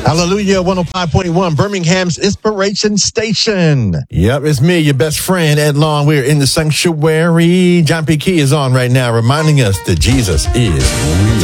Hallelujah, 105.1, Birmingham's Inspiration Station. Yep, it's me, your best friend, Ed Long. We're in the sanctuary. John P. Key is on right now, reminding us that Jesus is real.